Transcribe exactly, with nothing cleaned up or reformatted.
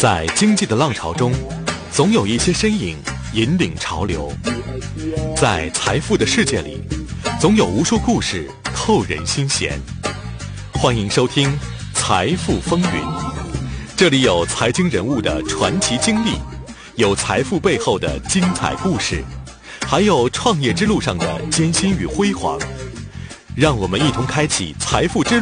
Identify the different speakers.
Speaker 1: 在经济的浪潮中，总有一些身影引领潮流；在财富的世界里，总有无数故事扣人心弦。欢迎收听《财富风云》，这里有财经人物的传奇经历，有财富背后的精彩故事，还有创业之路上的艰辛与辉煌。让我们一同开启财富之路。